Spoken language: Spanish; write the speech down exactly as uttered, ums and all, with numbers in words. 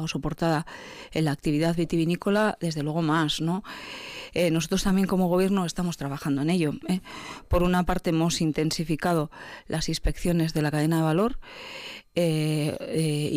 soportada en la actividad vitivinícola, desde luego más, ¿no? Eh, nosotros también como gobierno estamos trabajando en ello, ¿eh? Por una parte hemos intensificado las inspecciones de la cadena de valor, eh, eh,